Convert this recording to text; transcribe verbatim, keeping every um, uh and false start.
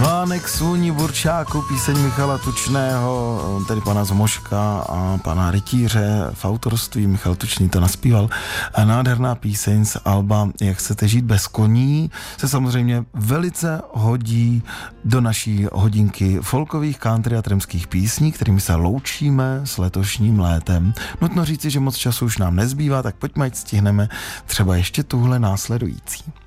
Vánek svůní burčáku, píseň Michala Tučného, tedy pana Zmoška a pana Rytíře, v autorství Michal Tučný to naspíval. A nádherná píseň z alba Jak chcete žít bez koní se samozřejmě velice hodí do naší hodinky folkových, country a tramských písní, kterými se loučíme s letošním létem. Nutno říci, že moc času už nám nezbývá, tak pojďme, ať stihneme třeba ještě tuhle následující.